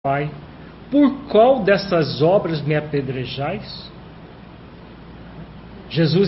Pai, por qual dessas obras me apedrejais? Jesus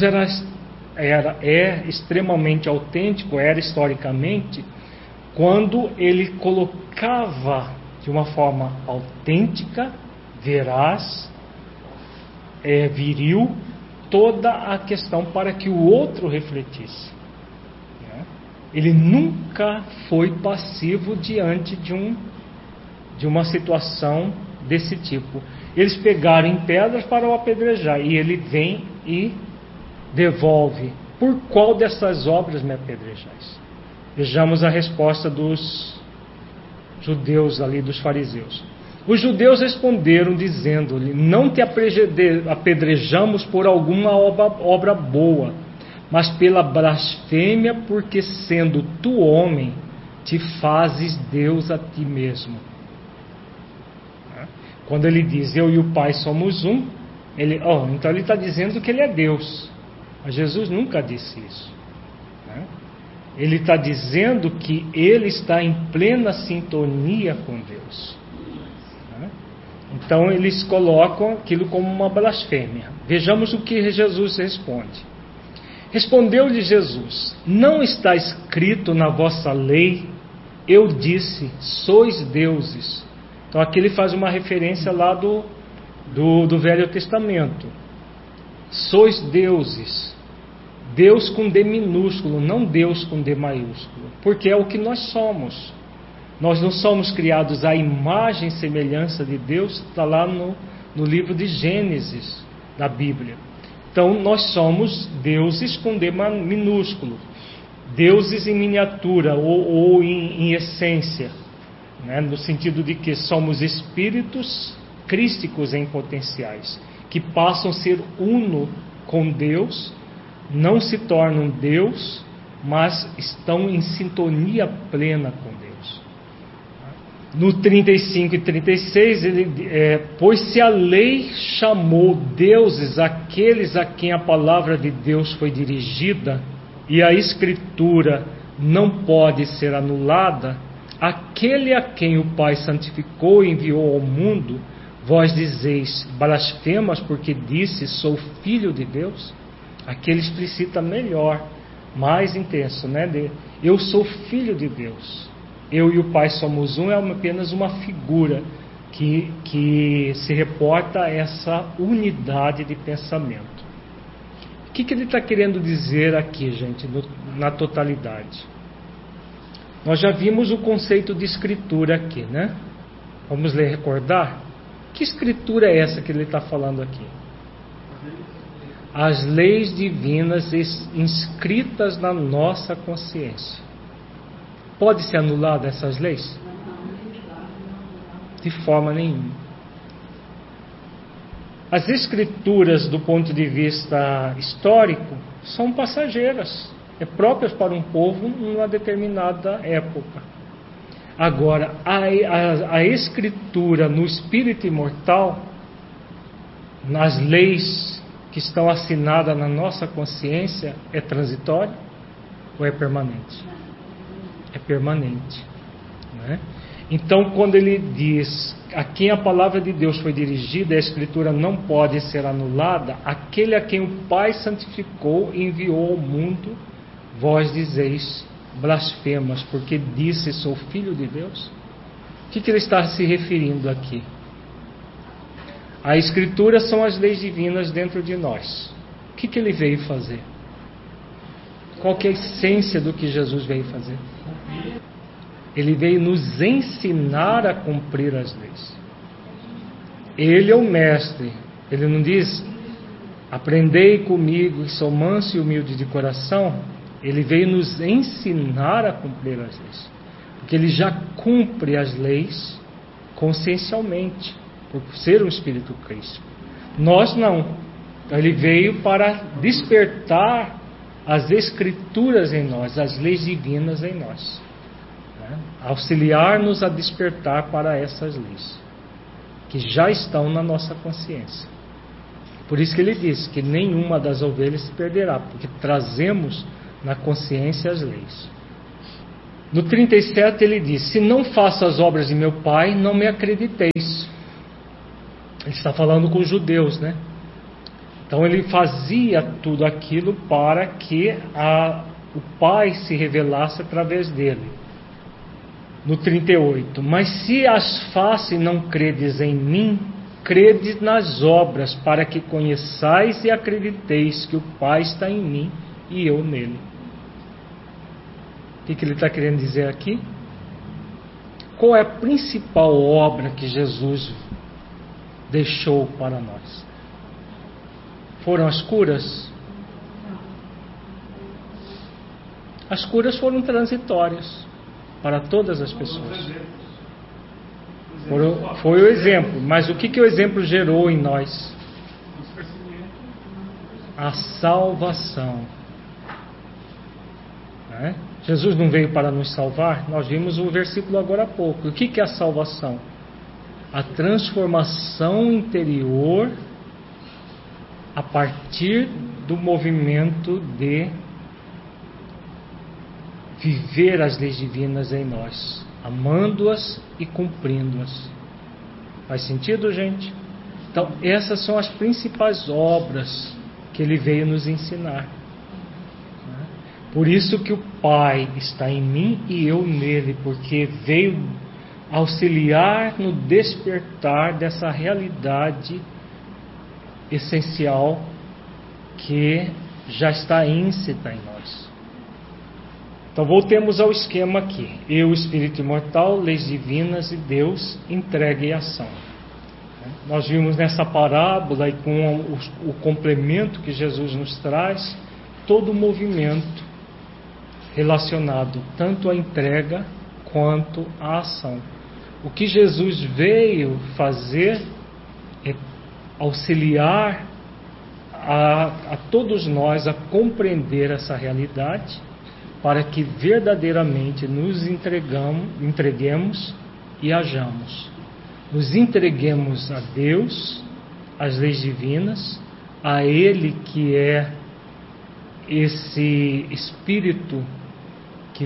é extremamente autêntico, era historicamente, quando ele colocava de uma forma autêntica, veraz, viril, toda a questão para que o outro refletisse. Ele nunca foi passivo diante de uma situação desse tipo. Eles pegaram em pedras para o apedrejar, e ele vem e devolve: por qual dessas obras me apedrejais? Vejamos a resposta dos judeus ali, dos fariseus. Os judeus responderam dizendo-lhe: não te apedrejamos por alguma obra boa, mas pela blasfêmia, porque sendo tu homem, te fazes Deus a ti mesmo. Quando ele diz eu e o Pai somos um, então ele está dizendo que ele é Deus. Mas Jesus nunca disse isso. Ele está dizendo que ele está em plena sintonia com Deus. Então eles colocam aquilo como uma blasfêmia. Vejamos o que Jesus responde. Respondeu-lhe Jesus: não está escrito na vossa lei, eu disse, sois deuses. Então aqui ele faz uma referência lá do Velho Testamento. Sois deuses. Deus com D minúsculo, não Deus com D maiúsculo. Porque é o que nós somos. Nós não somos criados à imagem e semelhança de Deus. Está lá no livro de Gênesis da Bíblia. Então nós somos deuses com D minúsculo. Deuses em miniatura ou em essência. No sentido de que somos espíritos crísticos em potenciais, que passam a ser uno com Deus, não se tornam Deus, mas estão em sintonia plena com Deus. No 35 e 36, pois se a lei chamou deuses aqueles a quem a palavra de Deus foi dirigida, e a Escritura não pode ser anulada, aquele a quem o Pai santificou e enviou ao mundo, vós dizeis blasfemas, porque disse sou filho de Deus. Aqui ele explicita melhor, mais intenso, eu sou filho de Deus. Eu e o Pai somos um, é apenas uma figura que se reporta a essa unidade de pensamento. O que ele está querendo dizer aqui, gente, na totalidade? Nós já vimos o conceito de escritura aqui, Vamos ler, recordar? Que escritura é essa que ele está falando aqui? As leis divinas inscritas na nossa consciência. Pode ser anulada essas leis? De forma nenhuma. As escrituras, do ponto de vista histórico, são passageiras. Próprias para um povo numa determinada época. Agora, a escritura no espírito imortal, nas leis que estão assinadas na nossa consciência, é transitória ou é permanente? É permanente. Então, quando ele diz a quem a palavra de Deus foi dirigida, a escritura não pode ser anulada, aquele a quem o Pai santificou e enviou ao mundo, vós dizeis blasfemas, porque disse sou filho de Deus. O que ele está se referindo aqui? A Escritura são as leis divinas dentro de nós. O que ele veio fazer? Qual que é a essência do que Jesus veio fazer? Ele veio nos ensinar a cumprir as leis. Ele é o mestre. Ele não diz: aprendei comigo, sou manso e humilde de coração. Ele veio nos ensinar a cumprir as leis. Porque ele já cumpre as leis consciencialmente, por ser um espírito crístico. Nós não. Ele veio para despertar as escrituras em nós, as leis divinas em nós. Auxiliar-nos a despertar para essas leis, que já estão na nossa consciência. Por isso que ele diz que nenhuma das ovelhas se perderá, porque trazemos na consciência as leis. No 37 ele diz: se não faço as obras de meu Pai, não me acrediteis. Ele está falando com os judeus, né? Então ele fazia tudo aquilo para que o Pai se revelasse através dele. No 38, mas se as faço e não credes em mim, credes nas obras, para que conheçais e acrediteis que o Pai está em mim e eu nele. O que ele está querendo dizer aqui? Qual é a principal obra que Jesus deixou para nós? Foram as curas? As curas foram transitórias para todas as pessoas. Foi o exemplo. Mas o que o exemplo gerou em nós? A salvação. Jesus não veio para nos salvar? Nós vimos o versículo agora há pouco. O que é a salvação? A transformação interior a partir do movimento de viver as leis divinas em nós, amando-as e cumprindo-as. Faz sentido, gente? Então, essas são as principais obras que ele veio nos ensinar. Por isso que o Pai está em mim e eu nele, porque veio auxiliar no despertar dessa realidade essencial que já está íncita em nós. Então voltemos ao esquema aqui: eu, espírito imortal, leis divinas e Deus, entrega e ação. Nós vimos nessa parábola, e com o complemento que Jesus nos traz, todo o movimento relacionado tanto à entrega quanto à ação. O que Jesus veio fazer é auxiliar a todos nós a compreender essa realidade, para que verdadeiramente nos entreguemos e hajamos. Nos entreguemos a Deus, às leis divinas, a Ele que é esse Espírito que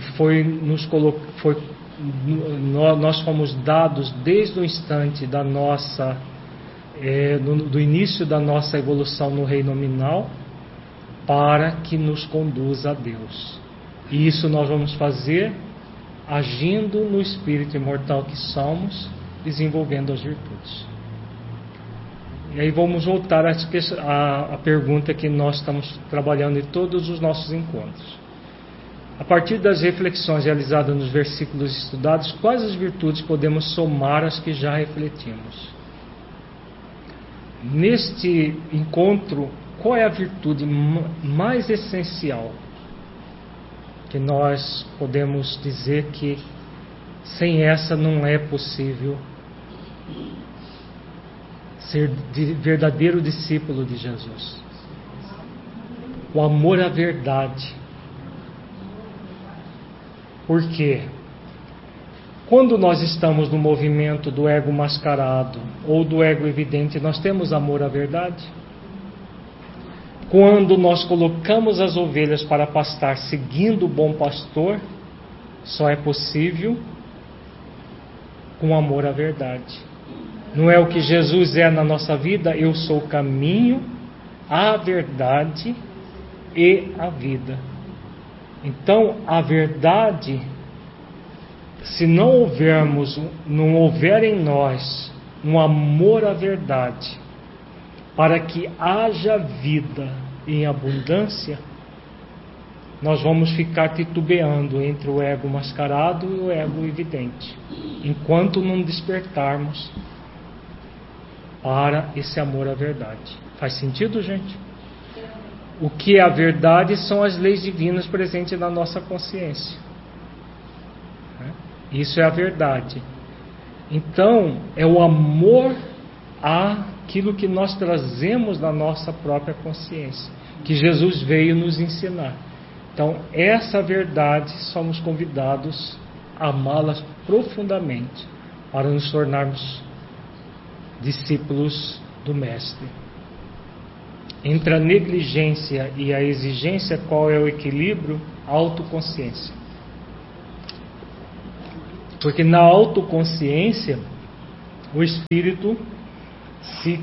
nós fomos dados desde o instante da nossa do início da nossa evolução no reino nominal, para que nos conduza a Deus. E isso nós vamos fazer agindo no espírito imortal que somos, desenvolvendo as virtudes. E aí vamos voltar à pergunta que nós estamos trabalhando em todos os nossos encontros. A partir das reflexões realizadas nos versículos estudados, quais as virtudes podemos somar às que já refletimos? Neste encontro, qual é a virtude mais essencial que nós podemos dizer que sem essa não é possível ser verdadeiro discípulo de Jesus? O amor à verdade. Por quê? Quando nós estamos no movimento do ego mascarado ou do ego evidente, nós temos amor à verdade? Quando nós colocamos as ovelhas para pastar seguindo o bom pastor, só é possível com amor à verdade. Não é o que Jesus é na nossa vida? Eu sou o caminho, a verdade e a vida. Então, a verdade, se não houver em nós um amor à verdade, para que haja vida em abundância, nós vamos ficar titubeando entre o ego mascarado e o ego evidente, enquanto não despertarmos para esse amor à verdade. Faz sentido, gente? O que é a verdade são as leis divinas presentes na nossa consciência. Isso é a verdade. Então, é o amor àquilo que nós trazemos na nossa própria consciência, que Jesus veio nos ensinar. Então, essa verdade, somos convidados a amá-la profundamente, para nos tornarmos discípulos do Mestre. Entre a negligência e a exigência, qual é o equilíbrio? A autoconsciência. Porque na autoconsciência, o espírito se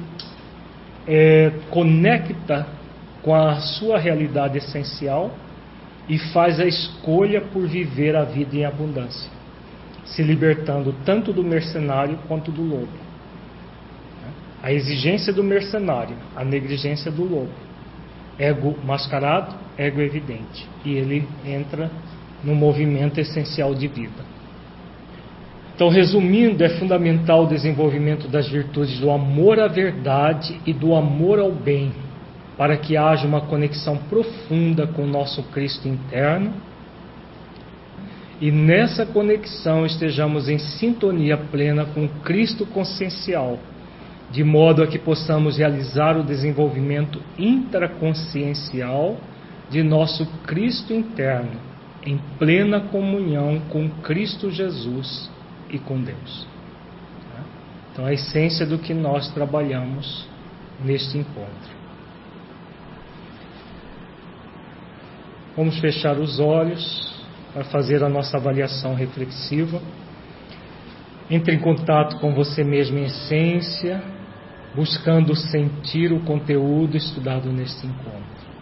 conecta com a sua realidade essencial e faz a escolha por viver a vida em abundância, se libertando tanto do mercenário quanto do lobo. A exigência do mercenário, a negligência do lobo. Ego mascarado, ego evidente. E ele entra no movimento essencial de vida. Então, resumindo, é fundamental o desenvolvimento das virtudes do amor à verdade e do amor ao bem, para que haja uma conexão profunda com o nosso Cristo interno e nessa conexão estejamos em sintonia plena com o Cristo consciencial, de modo a que possamos realizar o desenvolvimento intraconsciencial de nosso Cristo interno, em plena comunhão com Cristo Jesus e com Deus. Então, a essência do que nós trabalhamos neste encontro. Vamos fechar os olhos para fazer a nossa avaliação reflexiva. Entre em contato com você mesmo em essência, buscando sentir o conteúdo estudado neste encontro.